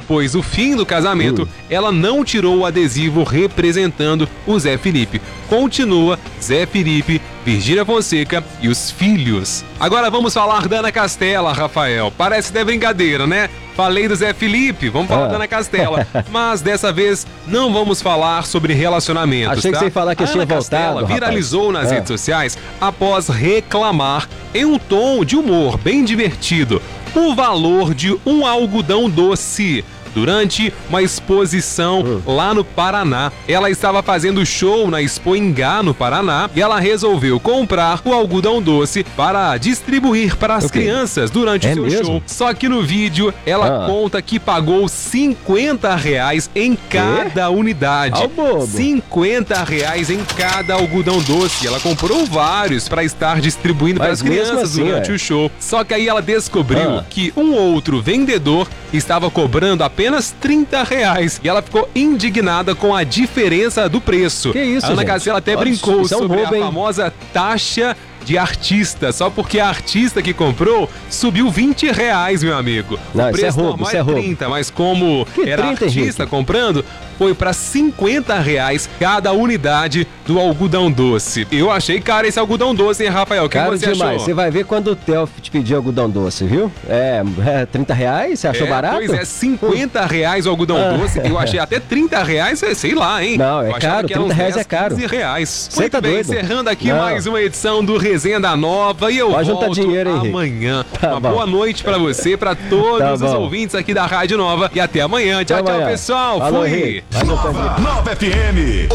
após o fim do casamento, ela não tirou o adesivo representando o Zé Felipe. Continua Zé Felipe, Virgínia Fonseca e os filhos. Agora vamos falar da Ana Castela, Rafael. Parece até brincadeira, né? Falei do Zé Felipe, vamos falar da Ana Castela. Mas dessa vez não vamos falar sobre relacionamentos, Achei que você ia falar que eu tinha voltado, rapaz. Viralizou nas redes sociais após reclamar, em um tom de humor bem divertido, o valor de um algodão doce. Durante uma exposição lá no Paraná. Ela estava fazendo show na Expo Ingá, no Paraná, e ela resolveu comprar o algodão doce para distribuir para as crianças durante o seu show. Só que no vídeo, ela conta que pagou R$50 em cada unidade. R$50 em cada algodão doce. Ela comprou vários para estar distribuindo para as crianças durante o show. Só que aí ela descobriu que um outro vendedor estava cobrando apenas R$30 e ela ficou indignada com a diferença do preço. Que isso, a Ana Castela até brincou sobre a famosa taxa de artista, só porque a artista que comprou subiu R$20, meu amigo. Não, o preço isso é roubo, normal isso é roubo. 30, mas como era 30, artista gente? comprando, foi para R$50 cada unidade do algodão doce. Eu achei caro esse algodão doce, hein, Rafael? O que Caro você demais. achou? Você vai ver quando o Theo te pedir algodão doce, viu? R$30? Você achou barato? Pois é, R$50 o algodão doce. Eu achei até R$30, sei lá, hein? Não, é eu caro, que era uns R$30 é caro. R$15. Cê Muito tá bem, doido? encerrando aqui Não. mais uma edição do Resenha da Nova e eu Pode volto juntar dinheiro, hein, Henrique? amanhã. Tá Uma bom. boa noite pra você, pra todos os ouvintes aqui da Rádio Nova e até amanhã. Tchau, Até tchau, amanhã. pessoal. Falou, Fui! Henrique. Vai juntar dinheiro. Nova FM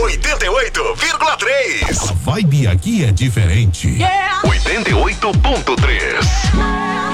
88,3. A vibe aqui é diferente. 88,3.